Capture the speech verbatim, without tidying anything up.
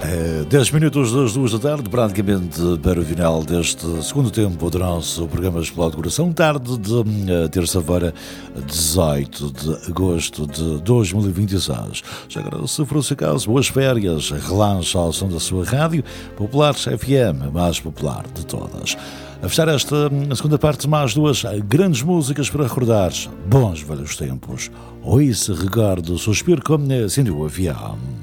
dez minutos das duas da tarde, praticamente para o final deste segundo tempo do nosso programa Explode do Coração, tarde de uh, terça-feira, dezoito de agosto de dois mil e vinte e seis. Já agora, se for o seu caso, boas férias, relaxa ao som da sua rádio, Popular F M, a mais popular de todas. A fechar esta segunda parte, mais duas grandes músicas para recordar bons velhos tempos. Hoje recordo o suspiro como acendeu o avião.